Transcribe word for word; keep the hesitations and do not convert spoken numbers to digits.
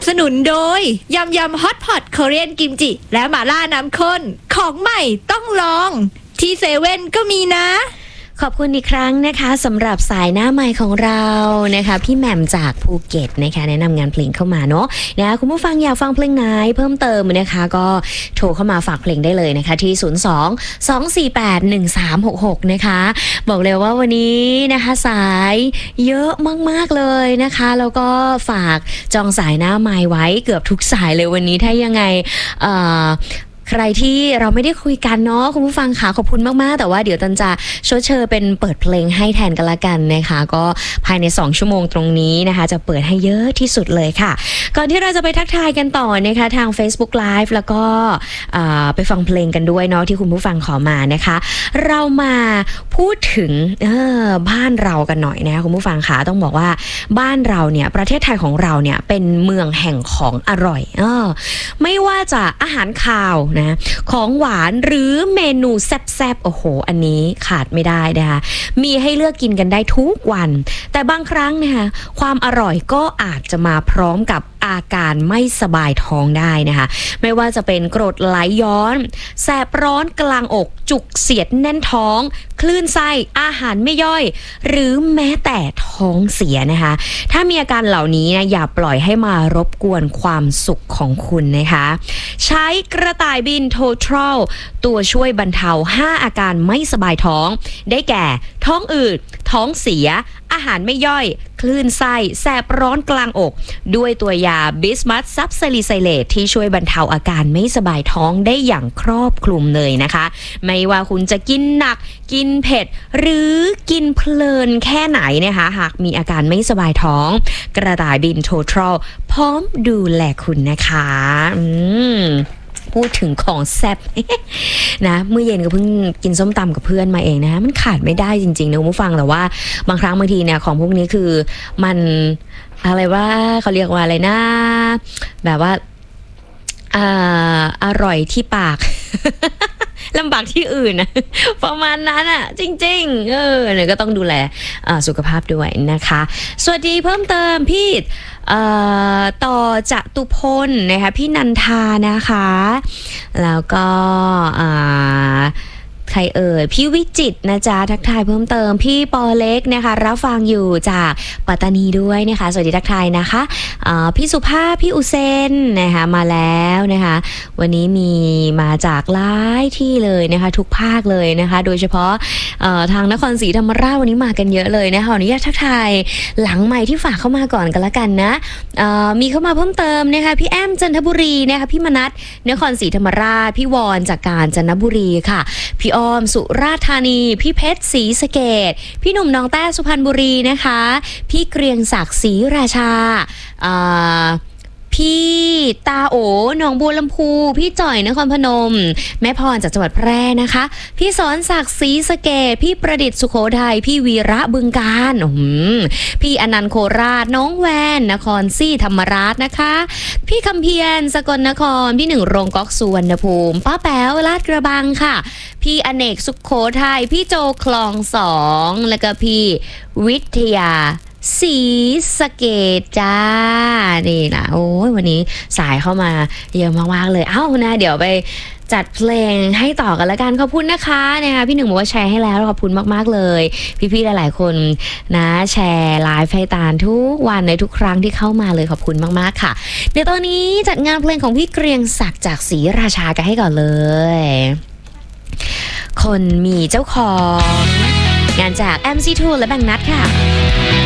สนุนโดยยำยำฮอตพอตคอเรียนกิมจิและหม่าล่าน้ำข้นของใหม่ต้องลองที่เซเว่นก็มีนะขอบคุณอีกครั้งนะคะสำหรับสายหน้าไมค์ของเรานะคะพี่แหม่มจากภูเก็ตนะคะแนะนำงานเพลงเข้ามาเนาะนะคะคุณผู้ฟังอยากฟังเพลงไหนเพิ่มเติมนะคะก็โทรเข้ามาฝากเพลงได้เลยนะคะที่ศูนย์ สอง สอง สี่ แปด หนึ่ง สาม หก หกนะคะบอกเลยว่าวันนี้นะคะสายเยอะมากๆเลยนะคะแล้วก็ฝากจองสายหน้าไมค์ไว้เกือบทุกสายเลยวันนี้ถ้ายังไงเอ่อใครที่เราไม่ได้คุยกันเนาะคุณผู้ฟังค่ะขอบคุณมากๆแต่ว่าเดี๋ยวตันจะชดเชยเป็นเปิดเพลงให้แทนกันละกันนะคะก็ภายในสองชั่วโมงตรงนี้นะคะจะเปิดให้เยอะที่สุดเลยค่ะก่อนที่เราจะไปทักทายกันต่อนะคะทาง Facebook Live แล้วก็ไปฟังเพลงกันด้วยเนาะที่คุณผู้ฟังขอมานะคะเรามาพูดถึงบ้านเรากันหน่อยนะคะคุณผู้ฟังค่ะต้องบอกว่าบ้านเราเนี่ยประเทศไทยของเราเนี่ยเป็นเมืองแห่งของอร่อยเออไม่ว่าจะอาหารคาวนะของหวานหรือเมนูแซ่บๆโอ้โหอันนี้ขาดไม่ได้นะคะมีให้เลือกกินกันได้ทุกวันแต่บางครั้งนะคะความอร่อยก็อาจจะมาพร้อมกับอาการไม่สบายท้องได้นะคะไม่ว่าจะเป็นกรดไหลย้อนแสบร้อนกลางอกจุกเสียดแน่นท้องคลื่นไส้อาหารไม่ย่อยหรือแม้แต่ท้องเสียนะคะถ้ามีอาการเหล่านี้นะอย่าปล่อยให้มารบกวนความสุขของคุณนะคะใช้กระต่ายบิน Total ตัวช่วยบรรเทาห้าอาการไม่สบายท้องได้แก่ท้องอืดท้องเสียอาหารไม่ย่อยคลื่นไส้แสบร้อนกลางอกด้วยตัวยาบิสมัสซับซาลิไซเลตที่ช่วยบรรเทาอาการไม่สบายท้องได้อย่างครอบคลุมเลยนะคะไม่ว่าคุณจะกินหนักกินเผ็ดหรือกินเพลินแค่ไหนนะคะหากมีอาการไม่สบายท้องกระต่ายบิน Total พร้อมดูแลคุณนะคะอืมพูดถึงของแซ่บ นะเมื่อเย็นก็เพิ่งกินส้มตำกับเพื่อนมาเองนะมันขาดไม่ได้จริงๆนะคุณผู้ฟังแต่ว่าบางครั้งบางทีเนี่ยของพวกนี้คือมันอะไรว่าเขาเรียกว่าอะไรนะแบบว่าอ่าอร่อยที่ปาก ลำบากที่อื่นนะประมาณนั้นอ่ะจริงๆเออเนี่ยก็ต้องดูแลสุขภาพด้วยนะคะสวัสดีเพิ่มเติมพี่ต่อจตุพลนะคะพี่นันทานะคะแล้วก็ใครเอ่ยพี่วิจิตรนะจ๊ะทักทายเพิ่มเติมพี่ปอเล็กนะคะรับฟังอยู่จากปัตตานีด้วยนะคะสวัสดีทักทายนะคะพี่สุภาพพี่อุเซนนะคะมาแล้วนะคะวันนี้มีมาจากหลายที่เลยนะคะทุกภาคเลยนะคะโดยเฉพาะทางนครศรีธรรมราชวันนี้มากันเยอะเลยนะคะขออนุญาตทักทายหลังใหม่ที่ฝากเข้ามาก่อนกันละกันนะมีเข้ามาเพิ่มเติมนะคะพี่แอมจันทบุรีนะคะพี่มนัสนครศรีธรรมราชพี่วอนจากกาญจนบุรีค่ะพี่ออมสุราษฎร์ธานีพี่เพชรศรีสะเกษพี่หนุ่มน้องแต้สุพรรณบุรีนะคะพี่เกรียงศักดิ์ศรีราชาพี่ตาโอหนองบัวลำพูพี่จ่อยนครพนมแม่พรจากจังหวัดแพร่นะคะพี่สอนศักดิ์ศรีสะเกษพี่ประดิษฐ์สุโขทัยพี่วีระบึงกาฬพี่อนันต์โคราชน้องแวนนครศรีธรรมราชนะคะพี่คำเพียรสกลนครพี่หนึ่งโรงก๊อกสุวรรณภูมิป้าแป๋วลาดกระบังค่ะพี่อเนกสุโขทัยพี่โจคลองสองแล้วก็พี่วิทยาศรีสะเกษจ้านี่นะโอ้ยวันนี้สายเข้ามาเยอะมากๆเลยเอ้านะเดี๋ยวไปจัดเพลงให้ต่อกันละกันขอบคุณนะคะนะคะพี่หนึ่งบอกว่าแชร์ให้แล้วขอบคุณมากๆเลยพี่ๆหลายๆคนนะแชร์ไลฟ์ให้ตาลทุกวันในทุกครั้งที่เข้ามาเลยขอบคุณมากๆค่ะเดี๋ยวตอนนี้จัดงานเพลงของพี่เกรียงศักดิ์จากศรีราชากันให้ก่อนเลยคนมีเจ้าของงานจาก เอ็ม ซี ทู และแบงค์นัทค่ะ